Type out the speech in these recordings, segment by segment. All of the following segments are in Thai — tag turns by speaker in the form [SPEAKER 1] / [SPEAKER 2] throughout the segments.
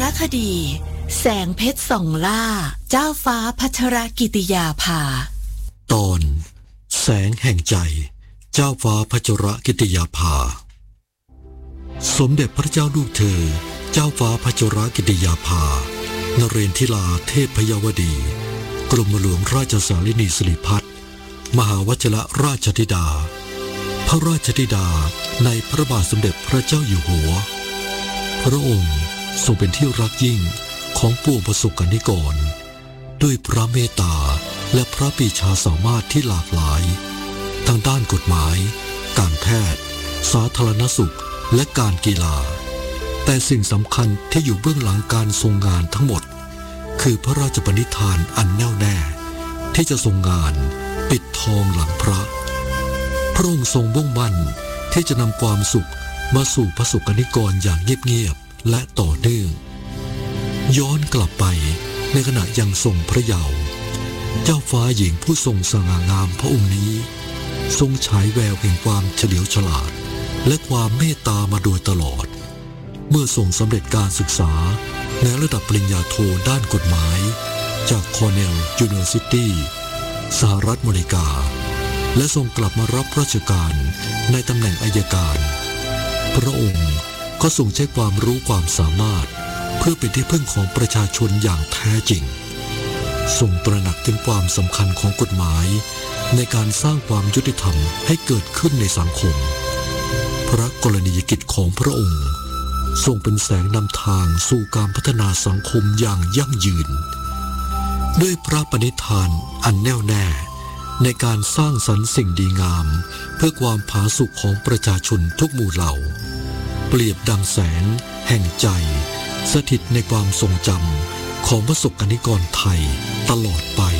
[SPEAKER 1] คดีแสงเพชรส่องล่าเจ้าฟ้าพัชรกิติยาภา
[SPEAKER 2] ตอนแสงแห่งใจเจ้าฟ้าพัชรกิติยาภาสมเด็จพระเจ้าลูกเธอเจ้าฟ้าพัชรกิติยาภานเรนทิลาเทพพยวดีกรมหลวงราชสารินีสิริพัฒน์มหาวชิรราชธิดาพระราชธิดาในพระบาทสมเด็จพระเจ้าอยู่หัวพระองค์ทรงเป็นที่รักยิ่งของปวงประสบกนิกรด้วยพระเมตตาและพระปรีชาสามารถที่หลากหลายทางด้านกฎหมายการแพทย์สาธารณสุขและการกีฬาแต่สิ่งสำคัญที่อยู่เบื้องหลังการทรงงานทั้งหมดคือพระราชปณิธานอันแน่วแน่ที่จะทรงงานปิดทองหลังพระพระองค์ทรงมุ่งมั่นที่จะนำความสุขมาสู่ประสบกนิกรอย่างเงียบๆและต่อเนื่องย้อนกลับไปในขณะยังทรงพระเยาว์เจ้าฟ้าหญิงผู้ทรงสง่างามพระองค์นี้ทรงฉายแววแห่งความเฉลียวฉลาดและความเมตตามาโดยตลอดเมื่อทรงสำเร็จการศึกษาในระดับปริญญาโทด้านกฎหมายจากคอร์เนลยูนิเวอร์ซิตี้สหรัฐอเมริกาและทรงกลับมารับราชการในตำแหน่งอัยการพระองค์ก็ทรงใช้ความรู้ความสามารถเพื่อเป็นที่พึ่งของประชาชนอย่างแท้จริงทรงตระหนักถึงความสำคัญของกฎหมายในการสร้างความยุติธรรมให้เกิดขึ้นในสังคมพระกรณียกิจของพระองค์ทรงเป็นแสงนำทางสู่การพัฒนาสังคมอย่างยั่งยืนด้วยพระปณิธานอันแน่วแน่ในการสร้างสรรค์สิ่งดีงามเพื่อความผาสุกของประชาชนทุกหมู่เหล่าเปรียบดังแสงแห่งใจสถิตในความทรงจำของประสบกนิกรไทยตลอดไป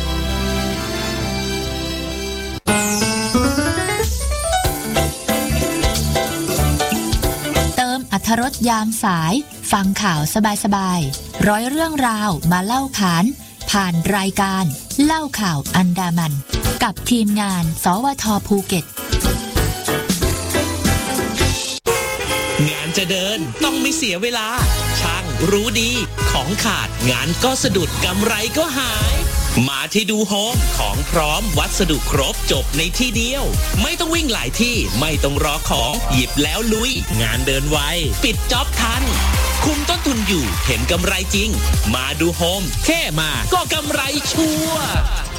[SPEAKER 3] เติมอรรถรสยามสายฟังข่าวสบายๆร้อยเรื่องราวมาเล่าขานผ่านรายการเล่าข่าวอันดามันกับทีมงานสวท.ภูเก็ต
[SPEAKER 4] งานจะเดินต้องไม่เสียเวลาช่างรู้ดีของขาดงานก็สะดุดกำไรก็หายมาที่ดูโฮมของพร้อมวัสดุครบจบในที่เดียวไม่ต้องวิ่งหลายที่ไม่ต้องรอของหยิบแล้วลุยงานเดินไวปิดจ็อบทันคุมต้นทุนอยู่เห็นกำไรจริงมาดูโฮมแค่มาก็กำไรชัวร์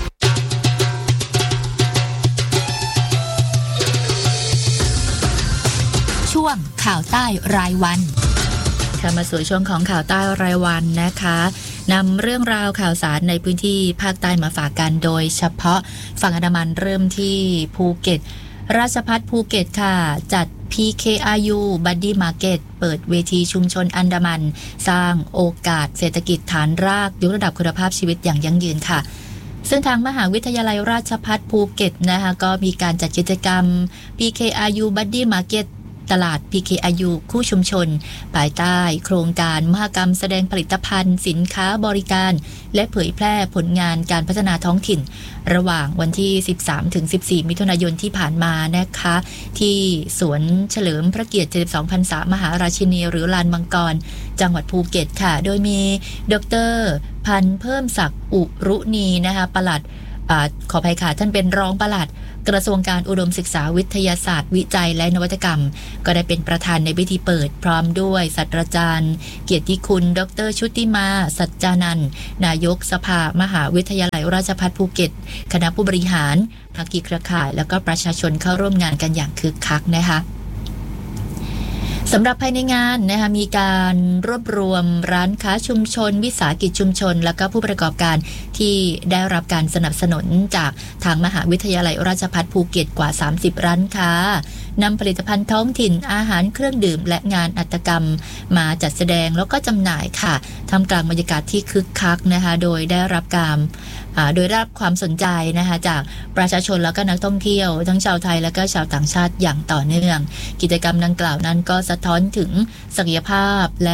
[SPEAKER 3] ช่วงข่าวใต้รายวันค่ะมาสู่ช่วงของข่าวใต้รายวันนะคะนำเรื่องราวข่าวสารในพื้นที่ภาคใต้มาฝากกันโดยเฉพาะฝั่งอันดามันเริ่มที่ภูเก็ตราชภัฏภูเก็ตค่ะจัด PKRU Buddy Market เปิดเวทีชุมชนอันดามันสร้างโอกาสเศรษฐกิจฐานรากยกระดับคุณภาพชีวิตอย่างยั่งยืนค่ะซึ่งทางมหาวิทยาลัยราชภัฏภูเก็ตนะคะก็มีการจัดกิจกรรม PKRU Buddy Marketตลาด PKRU คู่ชุมชนภายใต้โครงการมหกรรมแสดงผลิตภัณฑ์สินค้าบริการและเผยแพร่ผลงานการพัฒนาท้องถิ่นระหว่างวันที่ 13-14 มิถุนายนที่ผ่านมานะคะที่สวนเฉลิมพระเกียรติ 72 พรรษามหาราชินีหรือลานมังกรจังหวัดภูเก็ตค่ะโดยมีดร.พันธ์เพิ่มศักดิ์อุรุณีนะคะปลัดขออภัยค่ะท่านเป็นรองปลัดกระทรวงการอุดมศึกษาวิทยาศาสตร์วิจัยและนวัตกรรมก็ได้เป็นประธานในพิธีเปิดพร้อมด้วยศาสตราจารย์เกียรติคุณดร.ชุติมาสัจจานันท์นายกสภามหาวิทยาลัยราชภัฏภูเก็ตคณะผู้บริหารภาคีเครือข่ายแล้วก็ประชาชนเข้าร่วมงานกันอย่างคึกคักนะคะสำหรับภายในงานนะคะมีการรวบรวมร้านค้าชุมชนวิสาหกิจชุมชนแล้วก็ผู้ประกอบการที่ได้รับการสนับสนุนจากทางมหาวิทยาลัยราชภัฏภูเก็ตกว่า30ร้านค้านำผลิตภัณฑ์ท้องถิ่นอาหารเครื่องดื่มและงานหัตถกรรมมาจัดแสดงแล้วก็จำหน่ายค่ะท่ามกลางบรรยากาศที่คึกคักนะคะโดยได้รับความสนใจนะคะจากประชาชนแล้วก็นักท่องเที่ยวทั้งชาวไทยแล้วก็ชาวต่างชาติอย่างต่อเนื่องกิจกรรมดังกล่าวนั้นก็สะท้อนถึงศักยภาพและ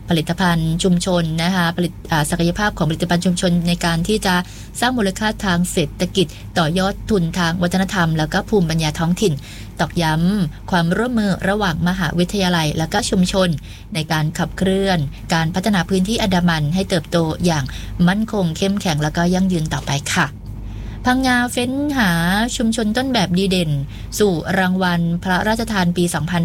[SPEAKER 3] ผลิตภัณฑ์ชุมชนนะคะศักยภาพของผลิตภัณฑ์ชุมชนในการที่จะสร้างมูลค่าทางเศรษฐกิจต่อยอดทุนทางวัฒนธรรมแล้วก็ภูมิปัญญาท้องถิ่นตอกย้ำความร่วมมือระหว่างมหาวิทยาลัยและก็ชุมชนในการขับเคลื่อนการพัฒนาพื้นที่อันดามันให้เติบโตอย่างมั่นคงเข้มแข็งแล้วก็ยั่งยืนต่อไปค่ะพังงาเฟ้นหาชุมชนต้นแบบดีเด่นสู่รางวัลพระราชทานปี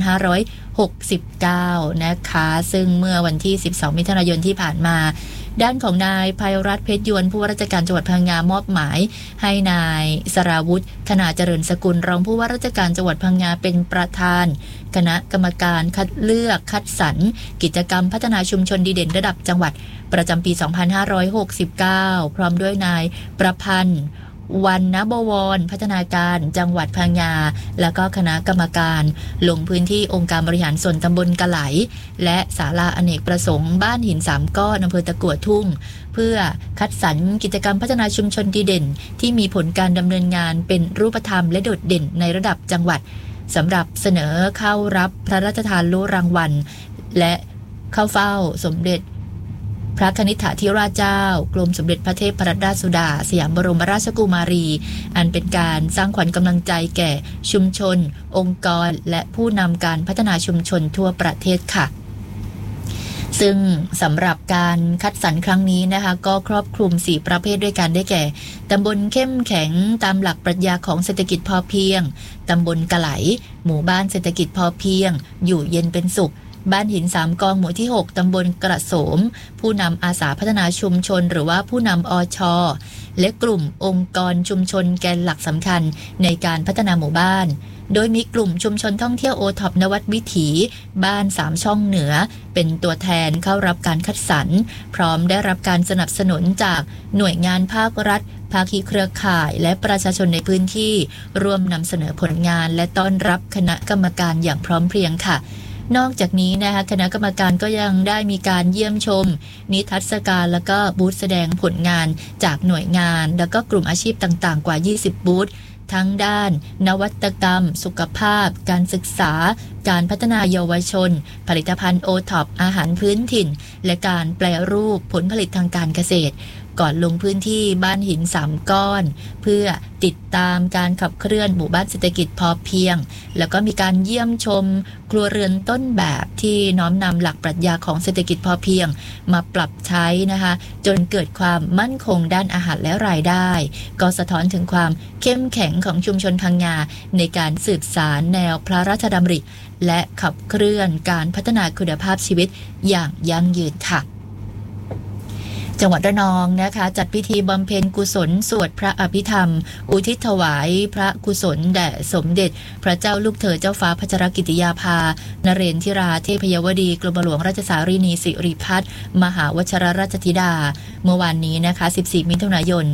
[SPEAKER 3] 2569 นะคะซึ่งเมื่อวันที่ 12 มิถุนายนที่ผ่านมาด้านของนายภัยรัตน์เพชรยวนผู้ว่าราชการจังหวัดพังงามอบหมายให้นายสราวุฒิธนาเจริญสกุลรองผู้ว่าราชการจังหวัดพังงาเป็นประธานคณะกรรมการคัดเลือกคัดสรรกิจกรรมพัฒนาชุมชนดีเด่นระดับจังหวัดประจำปี 2569 พร้อมด้วยนายประพันธ์วันณบวรพัฒนาการจังหวัดพังงาแล้วก็คณะกรรมการลงพื้นที่องค์การบริหารส่วนตำบลกะไหลและศาลาอเนกประสงค์บ้านหิน3ก้อนอำเภอตะกั่วทุ่งเพื่อคัดสรรกิจกรรมพัฒนาชุมชนดีเด่นที่มีผลการดำเนินงานเป็นรูปธรรมและโดดเด่นในระดับจังหวัดสำหรับเสนอเข้ารับพระราชทานลุ้รางวัลและเข้าเฝ้าสมเด็จพระคณิษฐาธิราชเจ้ากรมสมเด็จพระเทพรัตนราชสุดาสยามบรมราชกุมารีอันเป็นการสร้างขวัญกำลังใจแก่ชุมชนองค์กรและผู้นำการพัฒนาชุมชนทั่วประเทศค่ะซึ่งสำหรับการคัดสรรครั้งนี้นะคะก็ครอบคลุม4ประเภทด้วยกันได้แก่ตำบลเข้มแข็งตามหลักปรัชญาของเศรษฐกิจพอเพียงตำบลกะไหลหมู่บ้านเศรษฐกิจพอเพียงอยู่เย็นเป็นสุขบ้านหิน3กองหมู่ที่6ตำบลกระโสมผู้นำอาสาพัฒนาชุมชนหรือว่าผู้นำอช.และกลุ่มองค์กรชุมชนแกนหลักสำคัญในการพัฒนาหมู่บ้านโดยมีกลุ่มชุมชนท่องเที่ยวโอท็อปนวัดวิถีบ้าน3ช่องเหนือเป็นตัวแทนเข้ารับการคัดสรรพร้อมได้รับการสนับสนุนจากหน่วยงานภาครัฐภาคีเครือข่ายและประชาชนในพื้นที่ร่วมนำเสนอผลงานและต้อนรับคณะกรรมการอย่างพร้อมเพรียงค่ะนอกจากนี้นะคะคณะกรรมการก็ยังได้มีการเยี่ยมชมนิทรรศการแล้วก็บูธแสดงผลงานจากหน่วยงานแล้วก็กลุ่มอาชีพต่างๆกว่า20บูธทั้งด้านนวัตกรรมสุขภาพการศึกษาการพัฒนาเยาวชนผลิตภัณฑ์โอท็อปอาหารพื้นถิ่นและการแปรรูปผลผลิตทางการเกษตรก่อนลงพื้นที่บ้านหิน3ก้อนเพื่อติดตามการขับเคลื่อนหมู่บ้านเศรษฐกิจพอเพียงแล้วก็มีการเยี่ยมชมครัวเรือนต้นแบบที่น้อมนำหลักปรัชญาของเศรษฐกิจพอเพียงมาปรับใช้นะคะจนเกิดความมั่นคงด้านอาหารและรายได้ก็สะท้อนถึงความเข้มแข็งของชุมชนพังงาในการสืบสานแนวพระราชดำริและขับเคลื่อนการพัฒนาคุณภาพชีวิตอย่างยั่งยืนค่ะจังหวัดระนองนะคะจัดพิธีบำเพ็ญกุศลสวดพระอภิธรรมอุทิศถวายพระกุศลแด่สมเด็จพระเจ้าลูกเธอเจ้าฟ้าพัชรกิติยาภานเรนทิราเทพยวดีกรมหลวงราชสารีนีสิริพัฒน์มหาวชรราชธิดาเมื่อวานนี้นะคะ14มิถุนายน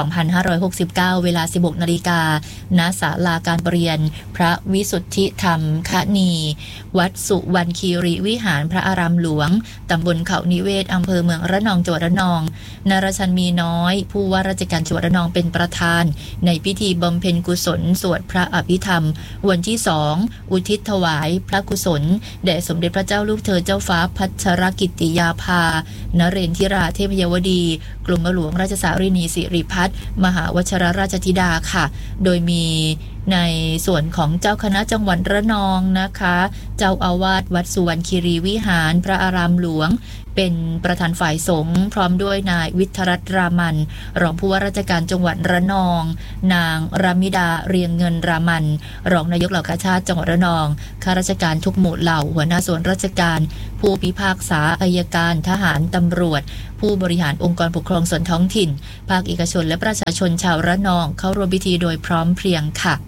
[SPEAKER 3] 2569เวลา 16 นาฬิกาณศาลาการประเรียนพระวิสุทธิธรรมคณีวัดสุวรรณคีรีวิหารพระอารามหลวงตำบลเขานิเวศอำเภอเมืองระนองจังหวัดระนองนรชันมีน้อยผู้ว่าราชการจังหวัดระนองเป็นประธานในพิธีบำเพ็ญกุศลสวดพระอภิธรรมวันที่2อุทิศถวายพระกุศลแด่สมเด็จพระเจ้าลูกเธอเจ้าฟ้าพัชรกิติยาภานเรนทิราเทพยวดีกรมหลวงราชสารีนีสิริพัฒน์มหาวชรราชธิดาค่ะโดยมีในส่วนของเจ้าคณะจังหวัดระนองนะคะเจ้าอาวาสวัดสุวรรณคีรีวิหารพระอารามหลวงเป็นประธานฝ่ายสงฆ์พร้อมด้วยนายวิทยรัตน์รามันรองผู้ว่าราชการจังหวัดระนองนางรามิดาเรียงเงินรามันรองนายกเหล่ากาชาติจังหวัดระนองข้าราชการทุกหมู่เหล่าหัวหน้าส่วนราชการผู้พิพากษาอัยการทหารตำรวจผู้บริหารองค์กรปกครองส่วนท้องถิ่นภาคเอกชนและประชาชนชาวระนองเข้าร่วมพิธีโดยพร้อมเพรียงค่ะ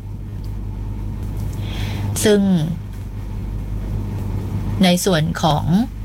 [SPEAKER 3] ซึ่งในส่วนของ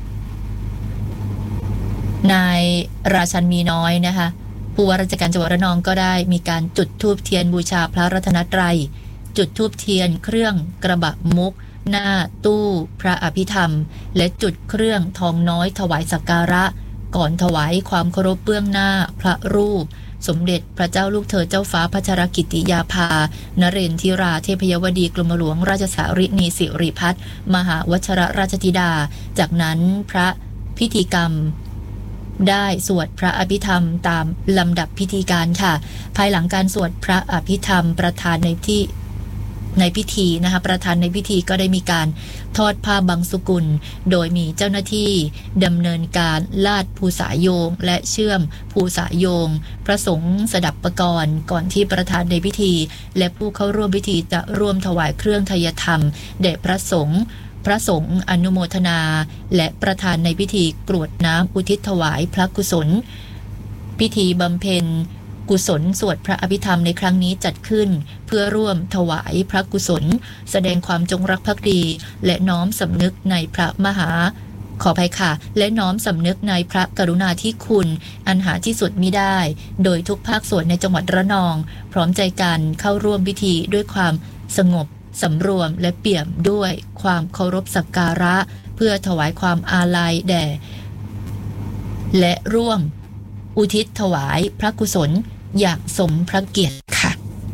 [SPEAKER 3] นายราชันมีน้อยนะคะผู้ว่าราชการจังหวัดระนองก็ได้มีการจุดธูปเทียนบูชาพระรัตนตรัยจุดธูปเทียนเครื่องกระบะมุกหน้าตู้พระอภิธรรมและจุดเครื่องทองน้อยถวายสักการะก่อนถวายความเคารพเบื้องหน้าพระรูปสมเด็จพระเจ้าลูกเธอเจ้าฟ้าพัชรกิติยาภานเรนทิราเทพยวดีกรมหลวงราชสารีนีสิริพัฒน์มหาวชรราชธิดาจากนั้นพระพิธีกรรมได้สวดพระอภิธรรมตามลำดับพิธีการค่ะภายหลังการสวดพระอภิธรรมประธานในพิธีนะคะประธานในพิธีก็ได้มีการทอดผ้าบังสุกุลโดยมีเจ้าหน้าที่ดำเนินการลาดภูษาโยงและเชื่อมภูษาโยงพระสงฆ์สดับประกรณ์ก่อนที่ประธานในพิธีและผู้เข้าร่วมพิธีจะร่วมถวายเครื่องไทยธรรมแด่พระสงฆ์อนุโมทนาและประธานในพิธีกรวดน้ำอุทิศถวายพระกุศลพิธีบำเพ็ญกุศลสวดพระอภิธรรมในครั้งนี้จัดขึ้นเพื่อร่วมถวายพระกุศลแสดงความจงรักภักดีและน้อมสำนึกในพระมหาขออภัยค่ะและน้อมสำนึกในพระกรุณาธิคุณอันหาที่สุดมิได้โดยทุกภาคส่วนในจังหวัดระนองพร้อมใจกันเข้าร่วมพิธีด้วยความสงบสำรวมและเปี่ยมด้วยความเคารพสักการะเพื่อถวายความอาลัยแด่และร่วมอุทิศถวายพระกุศลอย่างสมพระเกียรติค่ะ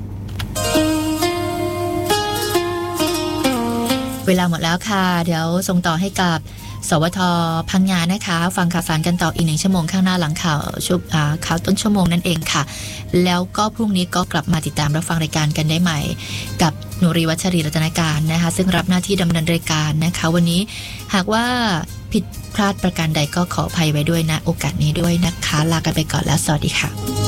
[SPEAKER 3] เวลาหมดแล้วค่ะเดี๋ยวส่งต่อให้กับสวท.พังงานะคะฟังข่าวสารกันต่ออีก1 ชั่วโมงข้างหน้าหลังข่าวต้นชั่วโมงนั่นเองค่ะแล้วก็พรุ่งนี้ก็กลับมาติดตามรับฟังรายการกันได้ใหม่กับนุรีวัชรีรัตนการนะคะซึ่งรับหน้าที่ดำเนินรายการนะคะวันนี้หากว่าผิดพลาดประการใดก็ขออภัยไว้ด้วยนะโอกาสนี้ด้วยนะคะลากันไปก่อนแล้วสวัสดีค่ะ